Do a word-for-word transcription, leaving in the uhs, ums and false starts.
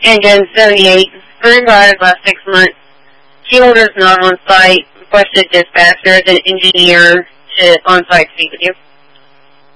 Engine seventy-eight, burned guard last six months. Key holder's not on site. Requested dispatcher as an engineer to on-site speak with you.